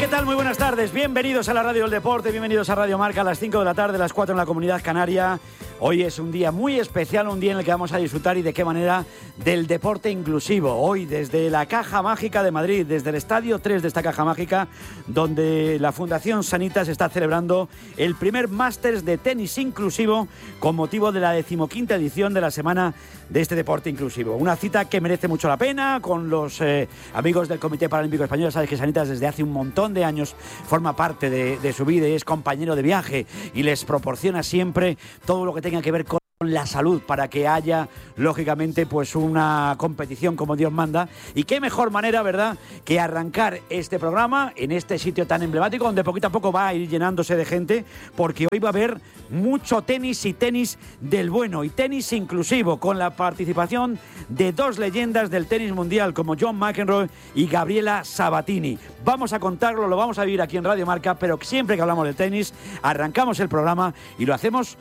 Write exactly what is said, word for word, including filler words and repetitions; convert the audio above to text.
¿qué tal? Muy buenas tardes. Bienvenidos a la Radio del Deporte, bienvenidos a Radio Marca a las cinco de la tarde, a las cuatro en la Comunidad Canaria. Hoy es un día muy especial, un día en el que vamos a disfrutar y de qué manera del deporte inclusivo. Hoy desde la Caja Mágica de Madrid, desde el Estadio tres de esta Caja Mágica, donde la Fundación Sanitas está celebrando el primer Masters de tenis inclusivo con motivo de la decimoquinta edición de la Semana de este Deporte Inclusivo. Una cita que merece mucho la pena con los eh, amigos del Comité Paralímpico Español. Sabes que Sanitas desde hace un montón de años forma parte de, de su vida y es compañero de viaje y les proporciona siempre todo lo que tenga que ver con la salud para que haya, lógicamente, pues una competición como Dios manda. Y qué mejor manera, ¿verdad?, que arrancar este programa en este sitio tan emblemático donde poquito a poco va a ir llenándose de gente, porque hoy va a haber mucho tenis y tenis del bueno y tenis inclusivo con la participación de dos leyendas del tenis mundial como John McEnroe y Gabriela Sabatini. Vamos a contarlo, lo vamos a vivir aquí en Radio Marca, pero siempre que hablamos de tenis arrancamos el programa y lo hacemos